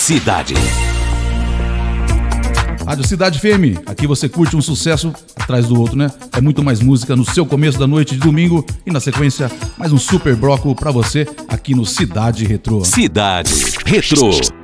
Cidade. Rádio Cidade FM, aqui você curte um sucesso atrás do outro, né? É muito mais música no seu começo da noite de domingo e na sequência mais um super bloco pra você aqui no Cidade Retrô. Cidade Retrô.